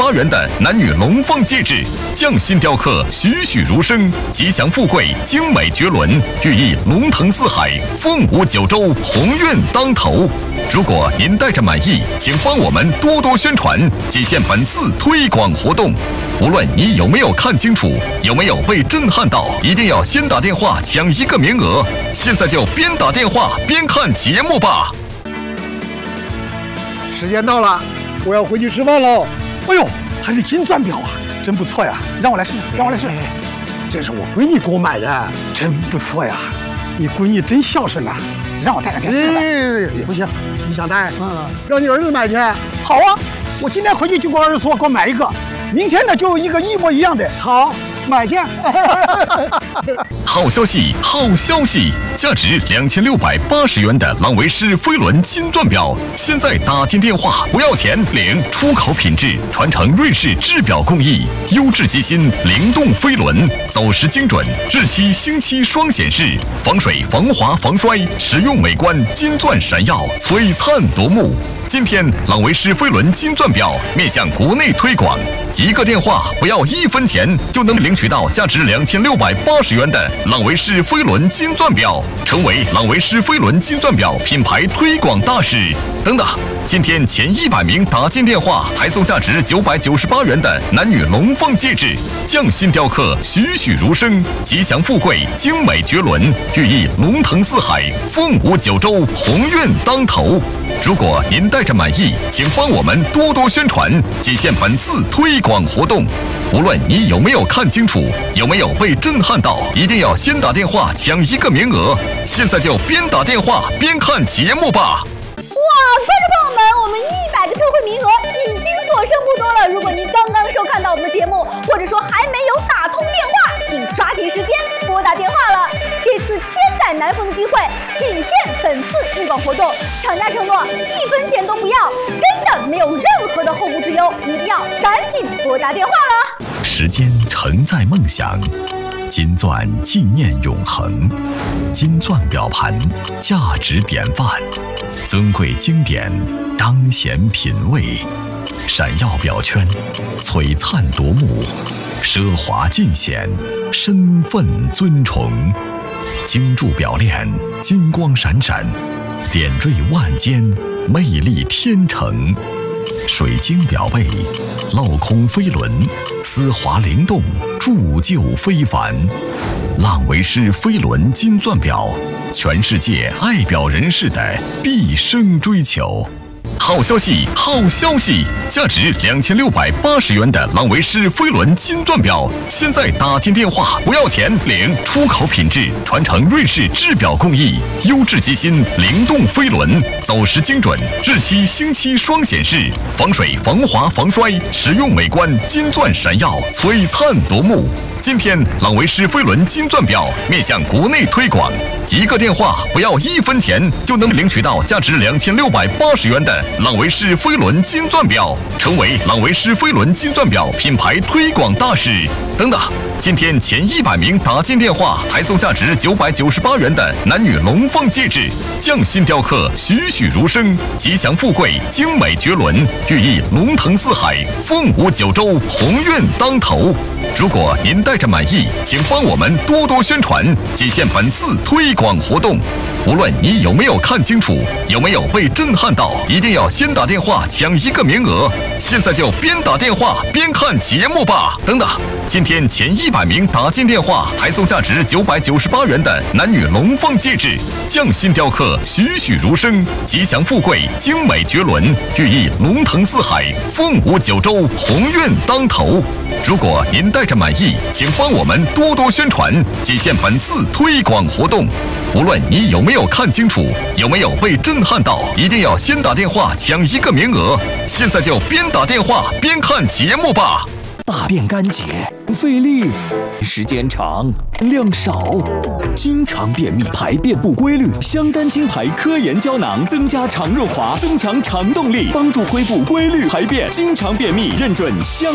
998元的男女龙凤戒指，匠心雕刻，栩栩如生，吉祥富贵，精美绝伦，寓意龙腾四海，凤舞九州，鸿运当头。如果您带着满意，请帮我们多多宣传，仅限本次推广活动。无论你有没有看清楚，有没有被震撼到，一定要先打电话抢1个名额。现在就边打电话边看节目吧。 时间到了，我要回去吃饭喽。哎呦，还是金钻表啊，真不错呀！让我来试，让我来试。这是我闺女给我买的，真不错呀。你闺女真孝顺呐，让我带给她试吧。不行，你想带？让你儿子买去。好啊，我今天回去就跟我儿子说，给我买一个。明天呢，就有一个一模一样的。好，买去。 好消息，好消息！价值2680元的朗维诗飞轮金钻表，现在打进电话不要钱，领出口品质，传承瑞士制表工艺，优质机芯，灵动飞轮，走时精准，日期星期双显示，防水、防滑、防摔，实用美观，金钻闪耀，璀璨夺目。今天朗维诗飞轮金钻表面向国内推广，1个电话不要1分钱就能领取到价值2680元的朗维诗飞轮金钻表，成为朗维诗飞轮金钻表品牌推广大使。等等，今天前100名打进电话还送价值998元的男女龙凤戒指，匠心雕刻，栩栩如生，吉祥富贵，精美绝伦，寓意龙腾四海，凤舞九州，鸿运当头。如果您带着满意，请帮我们多多宣传，仅限本次推广活动。无论你有没有看清楚，有没有被震撼到，一定要先打电话抢1个名额。现在就边打电话边看节目吧。 哇，观众朋友们，我们100个特惠名额已经所剩不多了。如果您刚刚收看到我们的节目，或者说还没有打通电话，请抓紧时间拨打电话了。这次千载难逢的机会，仅限本次推广活动，厂家承诺1分钱都不要，真的没有任何的后顾之忧，一定要赶紧拨打电话了。 时间承载梦想，金钻纪念永恒，金钻表盘价值典范，尊贵经典彰显品味，闪耀表圈璀璨夺目，奢华尽显身份尊崇，精铸表链金光闪闪，点缀万间魅力天成，水晶表背镂空飞轮，丝滑灵动，铸就非凡。朗维诗飞轮金钻表，全世界爱表人士的毕生追求。好消息，好消息！价值2680元的朗维诗飞轮金钻表，现在打进电话不要钱，领出口品质，传承瑞士制表工艺，优质机芯，灵动飞轮，走时精准，日期星期双显示，防水、防滑、防摔，实用美观，金钻闪耀，璀璨夺目。今天朗维诗飞轮金钻表面向国内推广，1个电话不要1分钱就能领取到价值2680元的朗维诗飞轮金钻表，成为朗维诗飞轮金钻表品牌推广大使。等等，今天前100名打进电话还送价值998元的男女龙凤戒指，匠心雕刻，栩栩如生，吉祥富贵，精美绝伦，寓意龙腾四海，凤舞九州，鸿运当头。如果您带着满意，请帮我们多多宣传，仅限本次推广活动。无论你有没有看清楚，有没有被震撼到，一定要先打电话抢1个名额。现在就边打电话边看节目吧。等等，今天前100名打进电话还送价值998元的男女龙凤戒指，匠心雕刻，栩栩如生，吉祥富贵，精美绝伦，寓意龙腾四海，凤舞九州，鸿运当头。如果您带着满意，请帮我们多多宣传，仅限本次推广活动。无论你有没有看清楚，有没有被震撼到，一定要先打电话抢1个名额。现在就边打电话边看节目吧。 大便干结、费力、时间长、量少，经常便秘、排便不规律，香丹清排科研胶囊增加肠润滑，增强肠动力，帮助恢复规律排便。经常便秘认准香